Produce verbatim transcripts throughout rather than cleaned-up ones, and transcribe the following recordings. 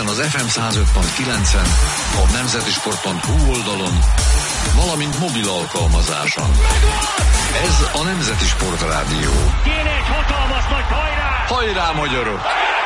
Budapesten az ef em száz öt pont kilencen, a nemzetisport pont hu oldalon, valamint mobil alkalmazáson. Ez a Nemzeti Sport Rádió. Kéne egy hatalmas nagy hajrá! Hajrá, magyarok!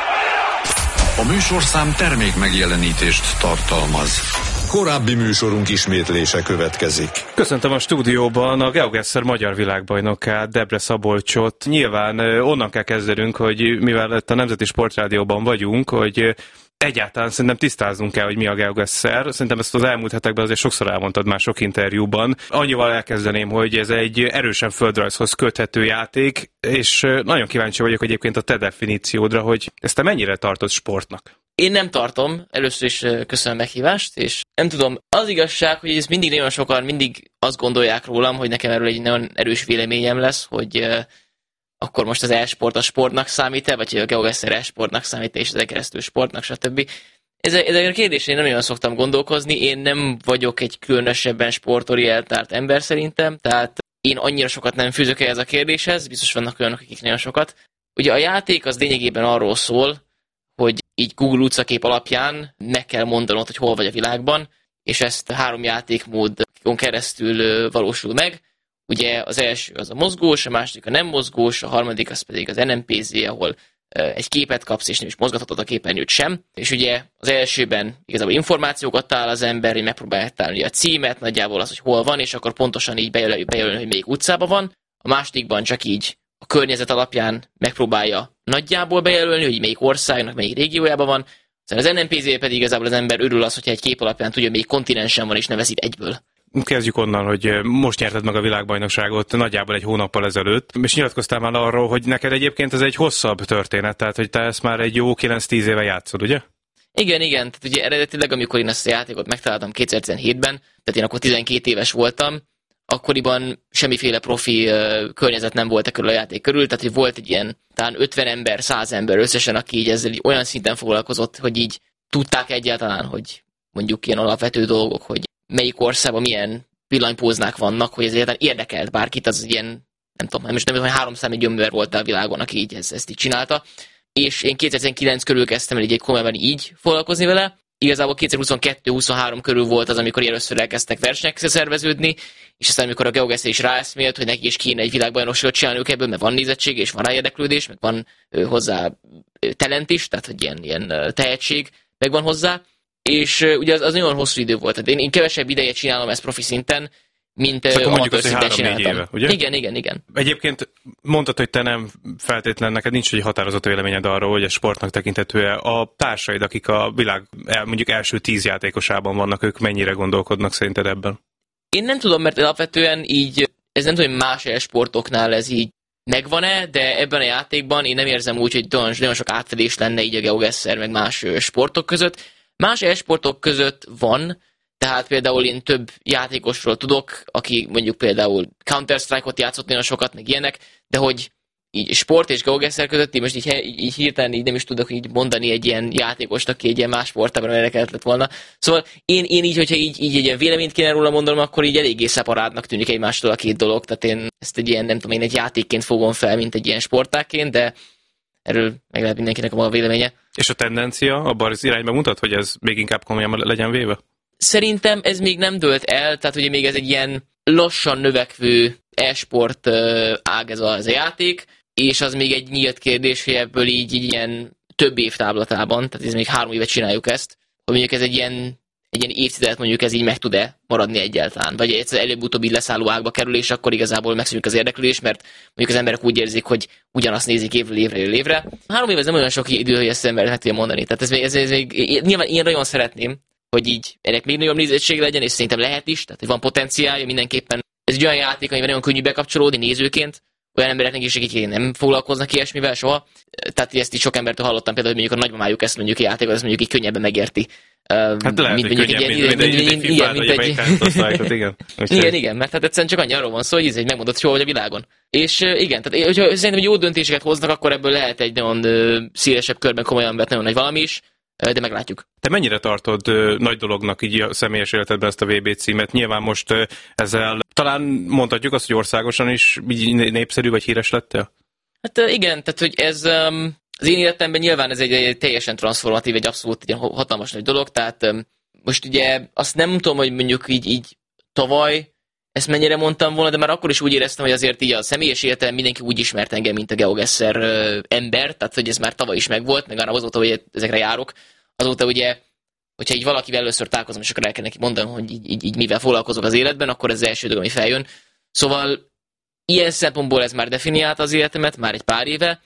A műsorszám termék megjelenítést tartalmaz. Korábbi műsorunk ismétlése következik. Köszöntöm a stúdióban a GeoGuessr magyar világbajnokát, Debre Szabolcsot. Nyilván onnan kell kezdenünk, hogy mivel itt a Nemzeti Sportrádióban vagyunk, hogy egyáltalán szerintem tisztáznunk kell, hogy mi a GeoGuessr. Szerintem ezt az elmúlt hetekben azért sokszor elmondtad már sok interjúban. Annyival elkezdeném, hogy ez egy erősen földrajzhoz köthető játék, és nagyon kíváncsi vagyok egyébként a te definíciódra, hogy ezt te mennyire tartod sportnak? Én nem tartom, először is köszönöm a meghívást, és nem tudom, az igazság, hogy ez mindig nagyon sokan mindig azt gondolják rólam, hogy nekem erről egy nagyon erős véleményem lesz, hogy uh, akkor most az e-sport a sportnak számít-e, vagy hogy a GeoGuessr e-sportnak számít-e, és ezen keresztül sportnak, stb. Ezek a kérdésre én nem nagyon szoktam gondolkozni, én nem vagyok egy különösebben sportorientált ember szerintem, tehát én annyira sokat nem fűzök ehhez a kérdéshez, biztos vannak olyanok, akik nagyon sokat. Ugye a játék az lényegében arról szól, hogy így Google utcakép alapján meg kell mondanod, hogy hol vagy a világban, és ezt három játékmódon keresztül valósul meg. Ugye az első az a mozgós, a második a nem mozgós, a harmadik az pedig az en em pé zé, ahol egy képet kapsz, és nem is mozgathatod a képernyőt sem. És ugye az elsőben igazából információkat talál az ember, hogy megpróbálja találni a címet, nagyjából az, hogy hol van, és akkor pontosan így bejelöl, bejelöl hogy melyik utcában van. A másodikban csak így a környezet alapján megpróbálja nagyjából bejelölni, hogy melyik országnak, melyik régiójában van. Az en em pé zé pedig igazából az ember örül az, hogyha egy kép alapján tudja, melyik kontinensen van, és ne veszít egyből. Kezdjük onnan, hogy most nyerted meg a világbajnokságot nagyjából egy hónappal ezelőtt, és nyilatkoztál már arról, hogy neked egyébként ez egy hosszabb történet, tehát hogy te ezt már egy jó kilenc-tíz éve játszod, ugye? Igen, igen, tehát ugye eredetileg, amikor én ezt a játékot megtaláltam kétezer-tizenhétben, tehát én akkor tizenkét éves voltam, akkoriban semmiféle profi uh, környezet nem volt körül a játék körül, tehát hogy volt egy ilyen talán ötven ember, száz ember összesen, aki így ezzel így olyan szinten foglalkozott, hogy így tudták egyáltalán, hogy mondjuk ilyen alapvető dolgok, hogy melyik országban milyen villanypóznák vannak, hogy ez egyáltalán érdekelt bárkit, az ilyen, nem tudom, nem is nem tudom, hogy háromszáz millió ember volt a világon, aki így ezt, ezt így csinálta. És én kétezer-tizenkilenc körül kezdtem el így komolyan így foglalkozni vele. Igazából kétezer-huszonkettő-huszonhárom körül volt az, amikor először elkezdtek versenyekre szerveződni, és aztán amikor a GeoGuessr is ráeszmélt, hogy neki is kéne egy világbajnokságot csinálniuk ebből, mert van nézettség, és van rá érdeklődés, meg van ö, hozzá ö, talent is, tehát hogy ilyen, ilyen ö, tehetség megvan hozzá, és ö, ugye az, az nagyon hosszú idő volt. Tehát én, én kevesebb ideje csinálom ezt profi szinten, mint amatőr szinten csináltam. Éve, ugye? Igen, igen, igen. Egyébként mondtad, hogy te nem feltétlen, neked nincs egy határozott véleményed arról, hogy a sportnak tekinthető-e. A társaid, akik a világ mondjuk első tíz játékosában vannak, ők mennyire gondolkodnak szerinted ebben? Én nem tudom, mert alapvetően így, ez nem tudom, hogy más e-sportoknál ez így megvan-e, de ebben a játékban én nem érzem úgy, hogy nagyon sok átfedés lenne így a GeoGuessr meg más sportok között. Más e-sportok között van, tehát például én több játékosról tudok, aki mondjuk például Counter-Strike-ot játszott nagyon sokat, meg ilyenek, de hogy így sport és GeoGuessr között, így most így, így hirtelen így nem is tudok így mondani egy ilyen játékost, aki egy ilyen más sportában érdekelt lett volna. Szóval én, én így, hogyha így, így egy ilyen véleményt kéne róla mondanom, akkor így eléggé szeparátnak tűnik egymástól a két dolog, tehát én ezt egy ilyen, nem tudom, én egy játékként fogom fel, mint egy ilyen sportákként, de erről meg lehet mindenkinek a maga véleménye. És a tendencia abban az irányba mutat, hogy ez még inkább komolyan legyen véve? Szerintem ez még nem dőlt el, tehát ugye még ez egy ilyen lassan növekvő e-sport ág ez a, ez a játék, és az még egy nyílt kérdés, hogy ebből így, így ilyen több év táblatában, tehát ez még három évet csináljuk ezt, hogy mondjuk ez egy ilyen, egy ilyen évtizedet mondjuk ez így meg tud-e maradni egyáltalán, vagy egyszer előbb-utóbb így leszálló ágba kerül, és akkor igazából megszűnik az érdeklődés, mert mondjuk az emberek úgy érzik, hogy ugyanazt nézik évről évre, évre. Három év ez nem olyan sok idő, hogy ezt az ember meg tudja mondani, tehát ez még, ez, ez még, nyilván én nagyon szeretném, hogy így ennek még nagyobb nézettség legyen, és szerintem lehet is, tehát hogy van potenciálja mindenképpen. Ez egy olyan játék, amiben nagyon könnyű bekapcsolódni nézőként, olyan embereknek is, akik nem foglalkoznak ilyesmivel soha. Tehát ezt is sok embertől hallottam, például, hogy mondjuk a nagymamájuk ezt mondjuk a játékot, ezt mondjuk így könnyebben megérti. Hát lehet, mint, hogy könnyebb, mint, mint, mint, mint egy fibát, vagy egy Counter-Strike-ot, igen. Igen, igen, mert hát egyszerűen csak annyi arról van szó, hogy ez egy megmondott, hogy hol vagy a világon. És igen, tehát hogyha szerintem, hogy jó döntéseket hoznak, akkor ebből lehet egy nagyon szélesebb körben komolyan vett nagyon nagy valami is, de meglátjuk. Te mennyire tartod ö, nagy dolognak így a személyes életedben ezt a vé bé címet? Nyilván most ö, ezzel talán mondhatjuk azt, hogy országosan is így népszerű vagy híres lettél? Hát igen, tehát hogy ez, um, Az én életemben nyilván ez egy, egy teljesen transformatív, egy abszolút egy hatalmas nagy dolog, tehát most ugye azt nem tudom, hogy mondjuk így, így tavaly ezt mennyire mondtam volna, de már akkor is úgy éreztem, hogy azért így a személyes életem mindenki úgy ismert engem, mint a GeoGuessr ember, tehát hogy ez már tavaly is megvolt, meg arra azóta, hogy ezekre járok, azóta ugye, hogyha így valakivel először találkozom, és akkor el kell neki mondanom, hogy így, így, így mivel foglalkozok az életben, akkor ez az első dolog, ami feljön. Szóval ilyen szempontból ez már definiálta az életemet, már egy pár éve,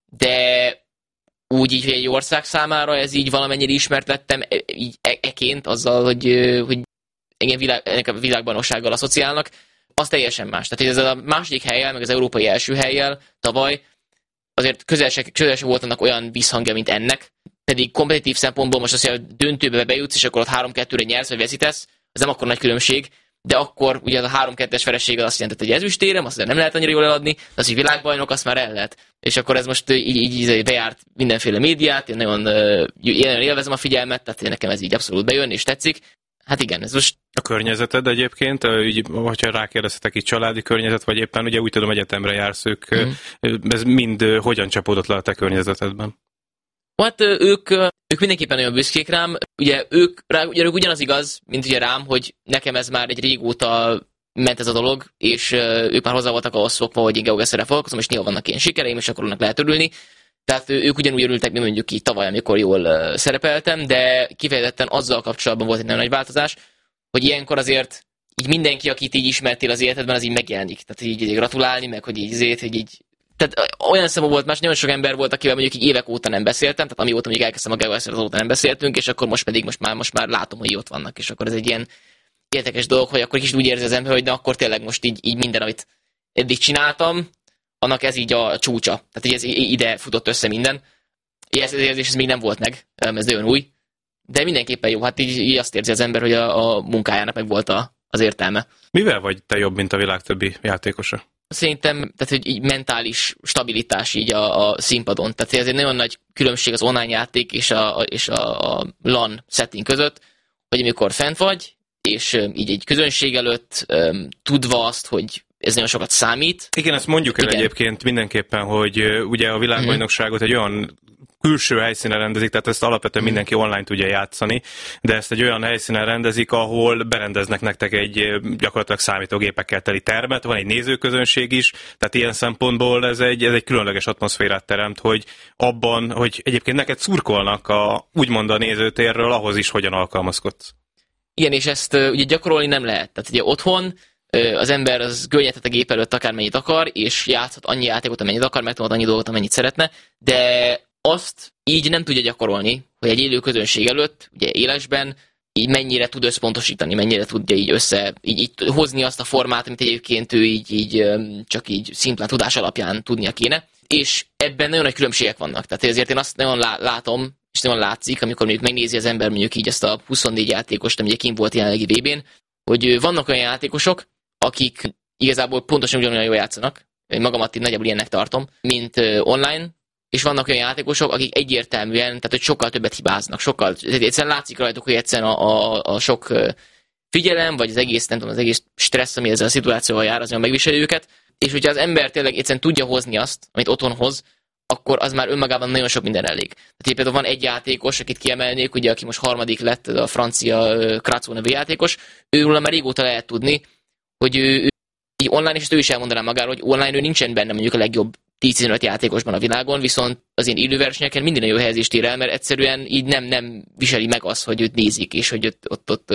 de úgy így, hogy egy ország számára ez így valamennyire ismert lettem, így eként azzal, hogy, hogy engem világ, ennek a világbajnoksággal asszociálnak, az teljesen más. Tehát ez a második hellyel, meg az európai első hellyel tavaly azért közel se, közel se volt annak olyan visszhangja, mint ennek, pedig kompetitív szempontból most azt, hogy a döntőbe bejutsz, és akkor ott három kettőre nyersz, vagy veszítesz, az nem akkor nagy különbség, de akkor ugye az a három kettes vereséggel azt jelentett, hogy ezüstérem, azt nem lehet annyira jól eladni, de az, hogy világbajnok, azt már el lehet. És akkor ez most így, így, így bejárt mindenféle médiát, én nagyon, én nagyon élvezem a figyelmet, tehát nekem ez így abszolút bejön, és tetszik. Hát igen, ez most... A környezeted egyébként, így, hogyha rákérdeztetek itt családi környezet, vagy éppen ugye úgy tudom egyetemre jársz, ők, mm. ez mind hogyan csapódott le a te környezetedben? Hát ők, ők mindenképpen nagyon büszkék rám. Ugye ők, rá, ugye ők ugyanaz igaz, mint ugye rám, hogy nekem ez már egy régóta ment ez a dolog, és ők már hozzá voltak ahhoz szokva, hogy én GeoGuessrrel foglalkozom, és néha vannak ilyen sikereim, és akkor annak lehet örülni. Tehát ők ugyanúgy örültek, mint mondjuk így tavaly, amikor jól szerepeltem, de kifejezetten azzal kapcsolatban volt egy nagyon nagy változás, hogy ilyenkor azért így mindenki, akit így ismertél az életedben, az így megjelenik. Tehát így, így gratulálni, meg hogy így zét, hogy így... Tehát olyan szemben volt más, nagyon sok ember volt, akivel mondjuk így évek óta nem beszéltem, tehát amióta mondjuk elkezdtem a GeoGuessr, azóta nem beszéltünk, és akkor most pedig most már, most már látom, hogy ott vannak, és akkor ez egy ilyen érdekes dolog, hogy akkor is úgy érzi az ember, hogy na akkor tényleg most így, így minden, amit eddig csináltam, annak ez így a csúcsa. Tehát így ez ide futott össze minden. Ez az érzés, ez még nem volt meg, ez nagyon új. De mindenképpen jó, hát így, így azt érzi az ember, hogy a, a munkájának meg volt a, az értelme. Mivel vagy te jobb, mint a világ többi játékosa? Szerintem, tehát hogy így mentális stabilitás így a, a színpadon. Tehát ez egy nagyon nagy különbség az online játék és a, és a, a LAN setting között, hogy amikor fent vagy, és így egy közönség előtt tudva azt, hogy ez nagyon sokat számít. Igen, ezt mondjuk el Igen. egyébként mindenképpen, hogy ugye a világbajnokságot egy olyan külső helyszínen rendezik, tehát ezt alapvetően hmm. mindenki online tudja játszani, de ezt egy olyan helyszínen rendezik, ahol berendeznek nektek egy gyakorlatilag számítógépekkel teli termet, van egy nézőközönség is, tehát ilyen szempontból ez egy, ez egy különleges atmoszférát teremt, hogy abban, hogy egyébként neked szurkolnak a, úgymond a nézőtérről, ahhoz is hogyan alkalmazkodsz. Igen, és ezt ugye gyakorolni nem lehet. Tehát ugye otthon az ember az görnyedhet a gép előtt akármennyit akar, és játszhat annyi játékot, amennyit akar, megtanult annyi dolgot, amennyit szeretne, de azt így nem tudja gyakorolni, hogy egy élő közönség előtt, ugye élesben, így mennyire tud összpontosítani, mennyire tudja így össze, így, így hozni azt a formát, amit egyébként ő így, így csak így szimplán tudás alapján tudnia kéne. És ebben nagyon nagy különbségek vannak. Tehát ezért én azt nagyon látom, és nagyon látszik, amikor mondjuk megnézi az ember mondjuk így ezt a huszonnégy játékost, ami ugye kint volt jelenlegi vé bén, hogy vannak olyan játékosok, akik igazából pontosan ugyanolyan jól játszanak, én magamat így nagyjából ilyennek tartom, mint online, és vannak olyan játékosok, akik egyértelműen, tehát hogy sokkal többet hibáznak, sokkal, egyszerűen látszik rajtuk, hogy egyszerűen a, a, a sok figyelem, vagy az egész, nem tudom, az egész stressz, ami ezzel a szituációval jár, az megviseli őket, és hogyha az ember tényleg egyszerűen tudja hozni azt, amit otthon hoz, akkor az már önmagában nagyon sok minden elég. Tehát például van egy játékos, akit kiemelnék, ugye, aki most harmadik lett, a francia Kratzo nevű játékos, őről már régóta lehet tudni, hogy ő, ő így online, és ő is elmondaná magáról, hogy online ő nincsen benne mondjuk a legjobb tíz-tizenöt játékosban a világon, viszont az én élő versenyeken minden nagyon jó helyezést ér el, mert egyszerűen így nem, nem viseli meg azt, hogy őt nézik, és hogy ott, ott, ott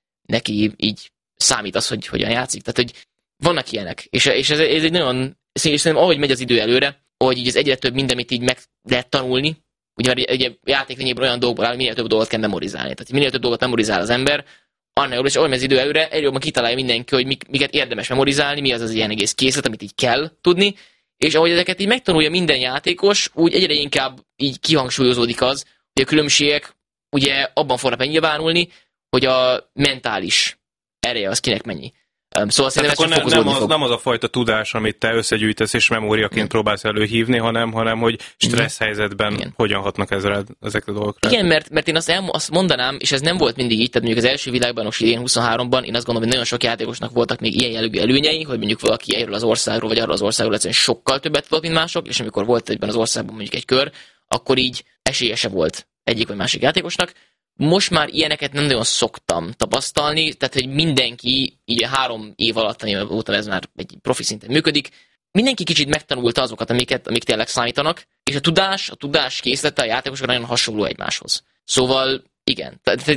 neki így számít az, hogy hogyan játszik. Tehát, hogy vannak ilyenek, és, és ez, ez egy nagyon, és szerintem ahogy megy az idő előre, hogy így ez egyre több minden, amit így meg lehet tanulni, ugye, ugye játék lényegében olyan dolgokból áll, minél több dolgot kell memorizálni. Tehát minél több dolgot memorizál az ember, annál jobb, és ahogy megy az idő előre, egyre jobban kitalálja mindenki, hogy mik, miket érdemes memorizálni, mi az az ilyen egész készlet, amit így kell tudni, és ahogy ezeket így megtanulja minden játékos, úgy egyre inkább így kihangsúlyozódik az, hogy a különbségek ugye abban fognak megnyilvánulni, hogy a mentális ereje az kinek mennyi. Szóval tehát akkor nem, nem, az, nem az a fajta tudás, amit te összegyűjtesz és memóriaként hmm. próbálsz előhívni, hanem, hanem hogy stressz helyzetben igen. hogyan hatnak ezzel, ezek a dolgokra. Igen, mert, mert én azt, el, azt mondanám, és ez nem volt mindig így, tehát mondjuk az első világbajnokság idén huszonháromban, én azt gondolom, hogy nagyon sok játékosnak voltak még ilyen jellegű előnyei, hogy mondjuk valaki erről az országról, vagy arról az országról egyszerűen sokkal többet tudott, mint mások, és amikor volt egyben az országban mondjuk egy kör, akkor így esélyese volt egyik vagy másik játékosnak. Most már ilyeneket nem nagyon szoktam tapasztalni, tehát hogy mindenki így három év alatt, amióta ez már egy profi szinten működik, mindenki kicsit megtanulta azokat, amiket, amik tényleg számítanak, és a tudás, a tudás készlete a játékosok nagyon hasonló egymáshoz. Szóval igen, tehát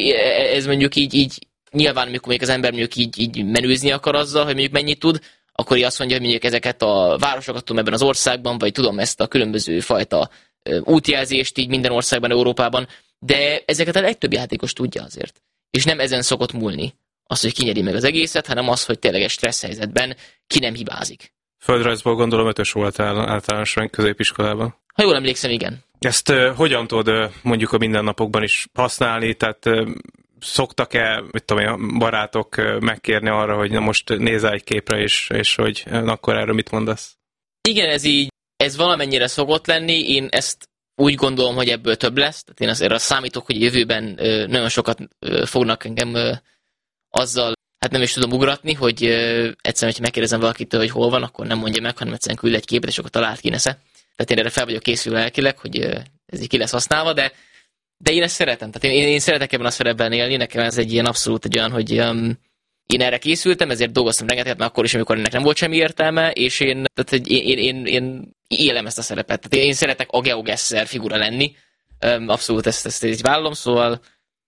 ez mondjuk így, így nyilván, amikor még az ember mondjuk így, így menőzni akar azzal, hogy mondjuk mennyit tud, akkor így azt mondja, hogy mondjuk ezeket a városokat tudom ebben az országban, vagy tudom ezt a különböző fajta útjelzést így minden országban, Európában, de ezeket a legtöbb játékos tudja azért. És nem ezen szokott múlni az, hogy kinyeri meg az egészet, hanem az, hogy tényleg egy stressz helyzetben ki nem hibázik. Földrajzból gondolom ötös voltál általánosan középiskolában. Ha jól emlékszem, igen. Ezt uh, hogyan tudod uh, mondjuk a mindennapokban is használni? Tehát uh, szoktak-e, mit tudom én, a barátok uh, megkérni arra, hogy na most nézzel egy képre, és, és hogy uh, akkor erről mit mondasz? Igen, ez így, ez valamennyire szokott lenni. Én ezt úgy gondolom, hogy ebből több lesz. Tehát én azért azt számítok, hogy jövőben uh, nagyon sokat uh, fognak engem uh, azzal, hát nem is tudom ugratni, hogy uh, egyszerűen, hogyha megkérdezem valakitől, hogy hol van, akkor nem mondja meg, hanem egyszerűen küld egy képet, és akkor talált ki nesze. Tehát én erre fel vagyok készülve lelkileg, hogy uh, ez így ki lesz használva, de, de én ezt szeretem. Tehát én, én, én szeretek ebben a szerepben élni, nekem ez egy ilyen abszolút egy olyan, hogy um, én erre készültem, ezért dolgoztam rengeteget, már akkor is, amikor ennek nem volt semmi értelme, és én, tehát, hogy én, én, én, én élem ezt a szerepet. Tehát én szeretek a GeoGuessr figura lenni, um, abszolút ezt, ezt így vállalom, szóval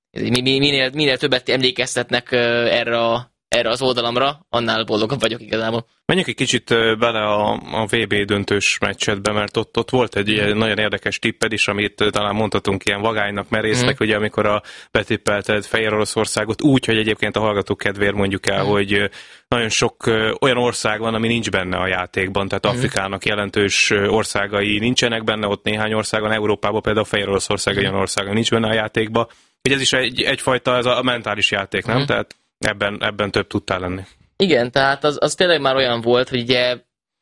minél, minél többet emlékeztetnek uh, erre, a, erre az oldalamra, annál boldogabb vagyok igazából. Menjünk egy kicsit bele a, a vé bé döntős meccsetbe, mert ott, ott volt egy ilyen nagyon érdekes tipped is, amit talán mondhatunk ilyen vagánynak, merésznek, mm. ugye amikor a betippelted Fehér Oroszországot úgy, hogy egyébként a hallgatók kedvéért mondjuk el, mm. hogy nagyon sok olyan ország van, ami nincs benne a játékban, tehát mm. Afrikának jelentős országai nincsenek benne, ott néhány országon, Európában például Fehér Oroszország mm. olyan országa nincs benne a játékban. Ugye ez is egy, egyfajta ez a mentális játék, nem? Mm. Tehát ebben, ebben több tudtál lenni. Igen, tehát az, az tényleg már olyan volt, hogy ugye,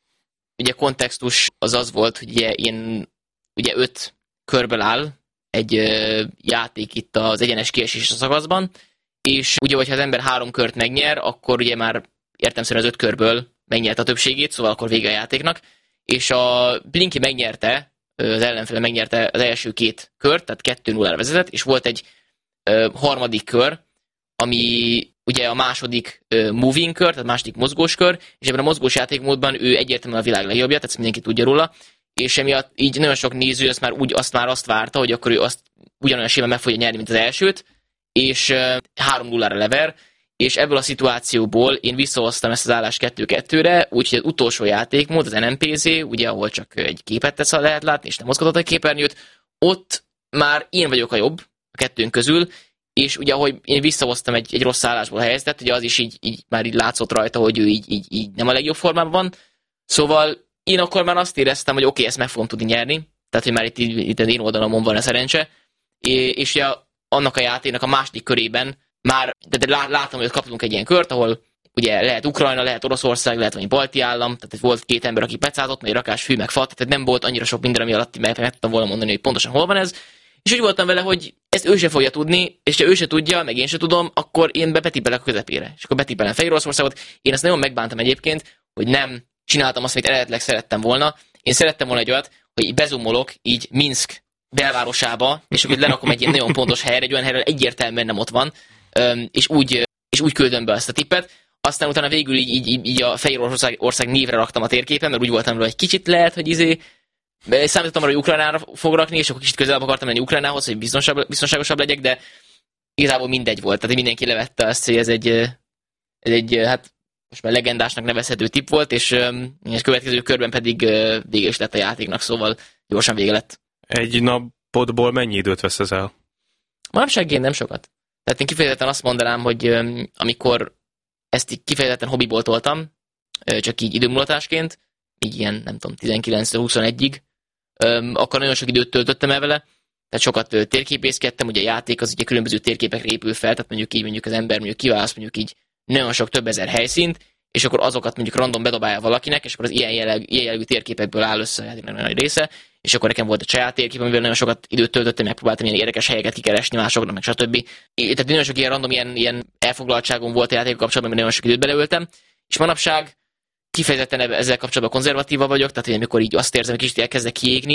ugye kontextus az az volt, hogy ugye én ugye öt körből áll egy ö, játék itt az egyenes kiesés szakaszban, és ugye, hogyha az ember három kört megnyer, akkor ugye már értelemszerűen az öt körből megnyert a többségét, szóval akkor vége a játéknak, és a Blinky megnyerte, az ellenfele megnyerte az első két kört, tehát kettő nullára vezetett, és volt egy ö, harmadik kör, ami ugye a második uh, moving kör, tehát a második mozgós kör, és ebben a mozgós játékmódban ő egyértelműen a világ legjobbja, tehát mindenki tudja róla, és emiatt így nagyon sok néző azt már, úgy, azt, már azt várta, hogy akkor ő azt ugyanolyan simán meg fogja nyerni, mint az elsőt, és uh, három nullára lever, és ebből a szituációból én visszahoztam ezt az állást kettő kettőre, úgyhogy az utolsó játékmód, az en em pé zé, ugye, ahol csak egy képet tesz, lehet látni, és nem mozgatott egy képernyőt, ott már én vagyok a jobb a kettőnk közül, és ugye, ahogy én visszahoztam egy, egy rossz állásból a helyzetet, ugye az is így, így már így látszott rajta, hogy ő így, így, így nem a legjobb formában van. Szóval én akkor már azt éreztem, hogy oké, okay, ezt meg fogom tudni nyerni, tehát, hogy már itt, itt az én oldalamon van a szerencse, és, és ugye annak a játéknak a második körében már, de láttam, hogy kaptunk egy ilyen kört, ahol ugye lehet Ukrajna, lehet Oroszország, lehet valami balti állam, tehát volt két ember, aki pecázott, meg rakás fű, meg fa, tehát nem volt annyira sok minden, ami alatt meg, meg tudtam volna mondani, hogy pontosan hol van ez. És úgy voltam vele, hogy ezt ő se fogja tudni, és ha ő se tudja, meg én se tudom, akkor én betippelek a közepére. És akkor betippelem Fehér Oroszországot. Én ezt nagyon megbántam egyébként, hogy nem csináltam azt, amit eredetileg szerettem volna. Én szerettem volna egy olyat, hogy bezumolok így Minszk belvárosába, és akkor lerakom egy ilyen nagyon pontos helyre, egy olyan helyre, egyértelműen nem ott van, és úgy, és úgy küldöm be ezt a tippet. Aztán utána végül így, így, így a Fehér Oroszország ország névre raktam a térképen, mert úgy voltam vele, hogy kicsit lehet, hogy izé számítottam arra, hogy Ukrajnára fog rakni, és akkor kicsit közelebb akartam menni Ukrajnához, hogy biztonságosabb legyek, de igazából mindegy volt. Tehát mindenki levette azt, hogy ez egy, ez egy hát most már legendásnak nevezhető tipp volt, és a következő körben pedig vége is lett a játéknak, szóval gyorsan vége lett. Egy napodból mennyi időt vesz ez el? Manapság én nem sokat. Tehát én kifejezetten azt mondanám, hogy amikor ezt így kifejezetten hobbiból toltam, csak így időmulatásként, így ilyen, nem tudom, tizenkilenctől huszonegyig, akkor nagyon sok időt töltöttem el vele, tehát sokat térképészkedtem, ugye a játék az ugye különböző térképekre épül fel, tehát mondjuk így mondjuk az ember mondjuk kiválaszt mondjuk így nagyon sok több ezer helyszínt, és akkor azokat mondjuk random bedobálja valakinek, és akkor az ilyen jellegű, ilyen jellegű térképekből áll össze a játéknak nagy része, és akkor nekem volt a saját térkép, amivel nagyon sokat időt töltöttem, megpróbáltam ilyen érdekes helyeket kikeresni másoknak, meg stb. Tehát nagyon sok ilyen random, ilyen, ilyen elfoglaltságom volt a játék kapcsolatban, mert nagyon sok időt beleöltem, és manapság kifejezetten ezzel kapcsolatban konzervatíva vagyok, tehát hogy amikor így azt érzem, hogy kicsit elkezdek kiégni,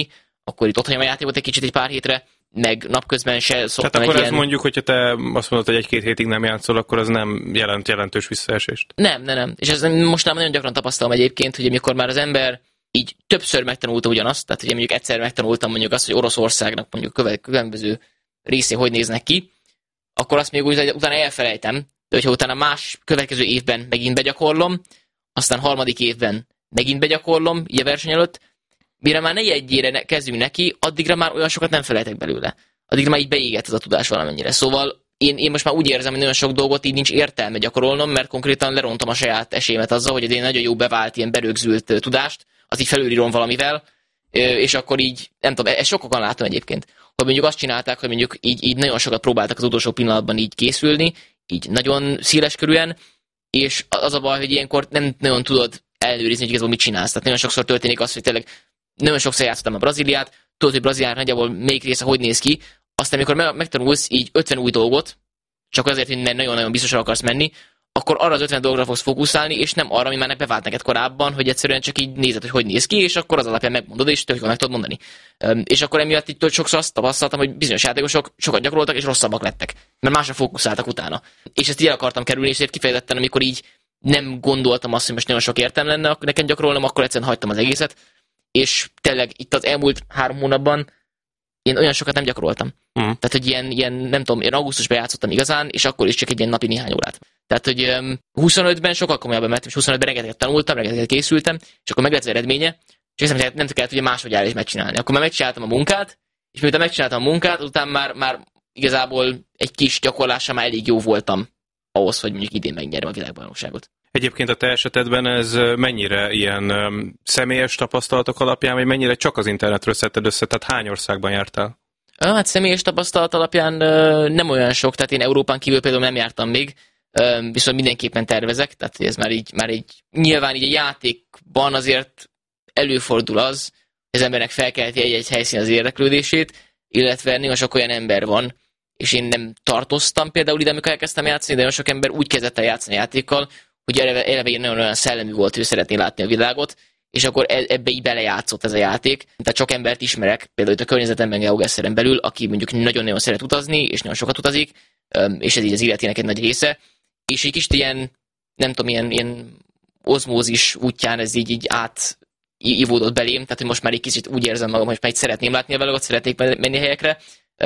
akkor itt ott hagyom a játékot egy kicsit egy pár hétre, meg napközben se szoktam. Tehát akkor egy ezt ilyen... mondjuk, hogyha te azt mondod, hogy egy-két hétig nem játszol, akkor az nem jelent jelentős visszaesést. Nem, nem, nem. És ez most már nagyon gyakran tapasztalom egyébként, hogy amikor már az ember így többször megtanulta ugyanazt, tehát ugye mondjuk egyszer megtanultam mondjuk azt, hogy Oroszországnak mondjuk különböző részén hogy néznek ki, akkor azt még úgy, utána elfelejtem, de hogyha utána más következő évben megint begyakorlom, aztán harmadik évben megint begyakorlom, így a verseny előtt, mire már negyedjére kezdünk neki, addigra már olyan sokat nem felejtek belőle. Addigra már így beégett ez a tudás valamennyire. Szóval én, én most már úgy érzem, hogy nagyon sok dolgot így nincs értelme gyakorolnom, mert konkrétan lerontom a saját esélymet azzal, hogy egy nagyon jó bevált, ilyen berögzült tudást, az így felülírom valamivel, és akkor így, nem tudom, ezt sokan látom egyébként, hogy mondjuk azt csinálták, hogy mondjuk így, így nagyon sokat próbáltak az utolsó pillanatban így készülni, így nagyon széleskörűen, és az a baj, hogy ilyenkor nem nagyon tudod ellenőrizni, hogy igazából mit csinálsz. Tehát nagyon sokszor történik az, hogy tényleg nagyon sokszor játszottam a Brazíliát, tudod, hogy Brazíliának nagyjából melyik része hogy néz ki, aztán amikor megtanulsz így ötven új dolgot, csak azért, hogy nagyon-nagyon biztosra akarsz menni, akkor arra az ötven dolgra fogsz fókuszálni, és nem arra, ami már bevált neked korábban, hogy egyszerűen csak így nézed, hogy hogy néz ki, és akkor az alapján megmondod, és tök jól meg tudod mondani. És akkor emiatt itt sokszor azt tapasztaltam, hogy bizonyos játékosok sokat gyakoroltak, és rosszabbak lettek, mert másra fókuszáltak utána. És ezt így el akartam kerülni, és ezért kifejezetten, amikor így nem gondoltam azt, hogy most nagyon sok értelme lenne, akkor nekem gyakorolnom, akkor egyszerűen hagytam az egészet, és tényleg itt az elmúlt három hónapban én olyan sokat nem gyakoroltam. Mm. Tehát, hogy ilyen, ilyen, nem tudom, én augusztusban játszottam igazán, és akkor is csak egy ilyen napi néhány órát. Tehát, hogy um, huszonötben sokkal komolyabban mentem, és huszonötben rengeteget tanultam, rengeteget készültem, és akkor meg lett az eredménye, és hiszem, hogy nem kellett ugye máshogy áll is megcsinálni. Akkor már megcsináltam a munkát, és miután megcsináltam a munkát, utána már, már igazából egy kis gyakorlással már elég jó voltam ahhoz, hogy mondjuk idén megnyerjem a világbajnokságot. Egyébként a te esetedben ez mennyire ilyen um, személyes tapasztalatok alapján, vagy mennyire csak az internetről szedted össze, tehát hány országban jártál? Hát személyes tapasztalat alapján nem olyan sok, tehát én Európán kívül például nem jártam még, viszont mindenképpen tervezek, tehát ez már így, már így nyilván így a játékban azért előfordul az, hogy az embernek felkelti egy-egy helyszín az érdeklődését, illetve nagyon sok olyan ember van, és én nem tartoztam például ide, amikor elkezdtem játszani, de nagyon sok ember úgy kezdett el játszani a játékkal, hogy eleve, eleve nagyon olyan szellemű volt, hogy ő szeretné látni a világot, és akkor ebbe így belejátszott ez a játék. Tehát sok embert ismerek, például itt a környezetemben GeoGuesseren belül, aki mondjuk nagyon-nagyon szeret utazni, és nagyon sokat utazik, és ez így az életének egy nagy része, és egy kis ilyen, nem tudom, ilyen, ilyen ozmózis útján ez így, így át ivódott belém, tehát hogy most már egy kicsit úgy érzem magam, hogy már így szeretném látni a világot, szeretnék menni helyekre,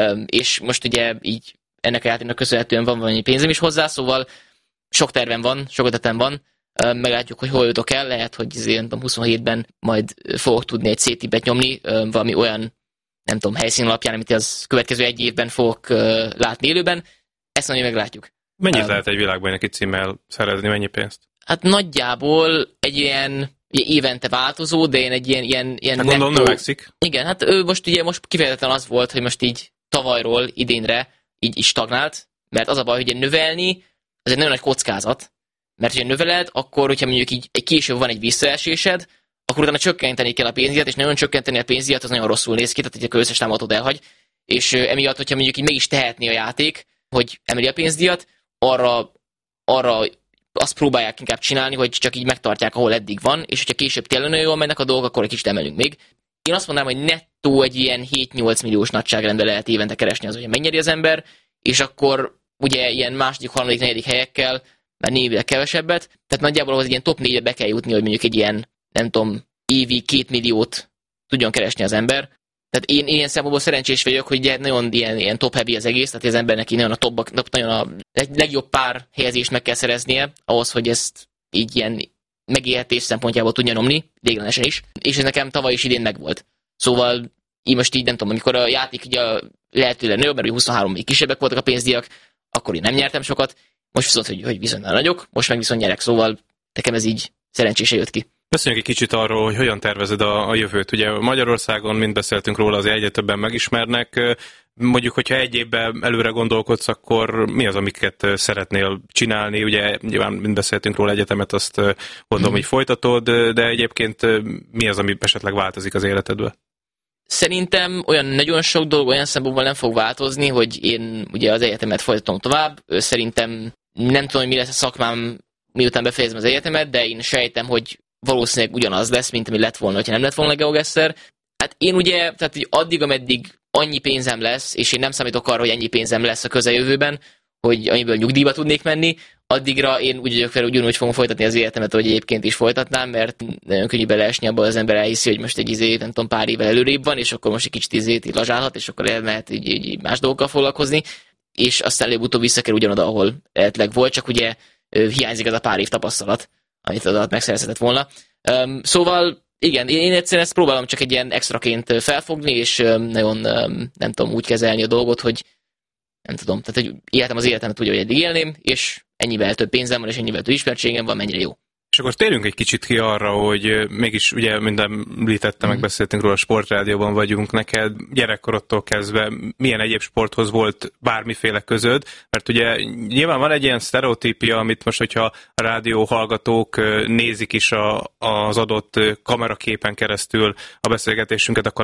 és most ugye így ennek a játéknak köszönhetően van valami pénzem is hozzá, szóval sok tervem van, sok ötletem van, meglátjuk, hogy hol jutok el, lehet, hogy azért, nem huszonhétben majd fogok tudni egy C-tipet nyomni, valami olyan, nem tudom, helyszín alapján, amit az következő egy évben fogok látni élőben, ezt mondjuk meglátjuk. Mennyit um, lehet egy világbajnoki címmel szerezni, mennyi pénzt? Hát nagyjából egy ilyen ugye évente változó, de én egy ilyen... ilyen, ilyen hát gondolom növekszik. Igen, hát ő most ugye most kifejezetten az volt, hogy most így tavalyról idénre így is stagnált, mert az a baj, hogy növelni, ez egy nagyon nagy kockázat, mert hogyha növeled, akkor, hogyha mondjuk így egy később van egy visszaesésed, akkor utána csökkenteni kell a pénzdíjat, és nagyon csökkenteni a pénzdíjat, az nagyon rosszul néz ki, tehát hogy a összes támogatót elhagy, és emiatt, hogyha mondjuk így meg is tehetné a játék, hogy emeli a pénzdíjat, arra, arra azt próbálják inkább csinálni, hogy csak így megtartják, ahol eddig van, és hogyha később tényleg nagyon jól mennek a dolgok, akkor egy kicsit emelünk még. Én azt mondanám, hogy nettó egy ilyen hét-nyolc milliós nagyságrendben lehet évente keresni az, hogy megnyeri az ember, és akkor ugye ilyen második, harmadik, negyedik helyekkel már névileg kevesebbet, tehát nagyjából ahhoz egy ilyen top négybe be kell jutni, hogy mondjuk egy ilyen, nem tudom, évi két milliót tudjon keresni az ember. Tehát én ilyen szempontból szerencsés vagyok, hogy ugye nagyon ilyen, ilyen top heavy az egész, tehát az embernek így nagyon a top, nagyon a legjobb pár helyezést meg kell szereznie, ahhoz, hogy ezt így ilyen megélhetés szempontjából tudja nyomni, véglenesen is. És ez nekem tavaly is idén megvolt. Szóval így most így nem tudom, amikor a játék így a lehetőleg nagyobb, mert huszonhárom még kisebbek voltak a pénzdíjak, akkor én nem nyertem sokat. Most viszont, hogy, hogy viszont már nagyok, most meg viszont nyerek, szóval nekem ez így szerencsése jött ki. Beszéljünk egy kicsit arról, hogy hogyan tervezed a, a jövőt. Ugye Magyarországon, mind beszéltünk róla, azért egyre többen megismernek. Mondjuk, hogyha egy évben előre gondolkodsz, akkor mi az, amiket szeretnél csinálni? Ugye nyilván mind beszéltünk róla, egyetemet, azt gondolom, hmm. hogy folytatod, de egyébként mi az, ami esetleg változik az életedben? Szerintem olyan nagyon sok dolog olyan szempontból nem fog változni, hogy én ugye az egyetemet folytatom tovább. Szerintem nem tudom, hogy mi lesz a szakmám, miután befejezem az egyetemet, de én sejtem, hogy valószínűleg ugyanaz lesz, mint ami lett volna, ha nem lett volna GeoGuessr. Hát én ugye, tehát hogy addig, ameddig annyi pénzem lesz, és én nem számítok arra, hogy ennyi pénzem lesz a közeljövőben, hogy amiből nyugdíjba tudnék menni, addigra én úgy vagyok fel, ugyanúgy fogom folytatni az életemet, hogy egyébként is folytatnám, mert nagyon könnyű beleesni abba, az ember elhiszi, hogy most egy izé, nem tudom, pár évvel előrébb van, és akkor most egy kicsit izét így lazsálhat, és akkor elmehet így, így más dolgokkal foglalkozni, és aztán előbb-utóbb visszakerül ugyanoda, ahol eredetileg volt, csak ugye hiányzik az a pár év tapasztalat, amit az alatt megszerezhetett volna. Um, szóval igen, én egyszerűen ezt próbálom csak egy ilyen extraként felfogni, és nagyon nem tudom úgy kezelni a dolgot, hogy nem tudom, tehát hogy éltem az életemet úgy, hogy eddig élném, és ennyivel több pénzem van, és ennyivel több ismertségem van, mennyire jó. És akkor térjünk egy kicsit ki arra, hogy mégis ugye minden említette, mm. megbeszéltünk róla, a Sportrádióban vagyunk, neked gyerekkorodtól kezdve milyen egyéb sporthoz volt bármiféle közöd, mert ugye nyilván van egy ilyen sztereotípia, amit most, hogyha a rádió hallgatók nézik is a, az adott kameraképen keresztül a beszélgetésünket, akkor